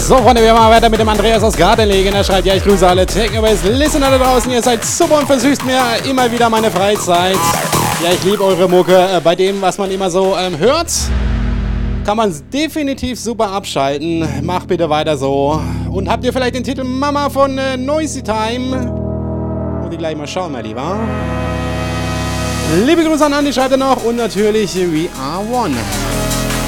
So, Freunde, wir machen weiter mit dem Andreas aus Gartenlegen. Er schreibt, ja, ich grüße alle Techno-Bass-Listener da draußen. Ihr seid super und versüßt mir immer wieder meine Freizeit. Ja, ich liebe eure Mucke. Bei dem, was man immer so hört, kann man definitiv super abschalten. Macht bitte weiter so. Und habt ihr vielleicht den Titel Mama von Noisy Time? Muss ich gleich mal schauen, mein Lieber. Liebe Grüße an Andi, schreibt er noch. Und natürlich We Are One.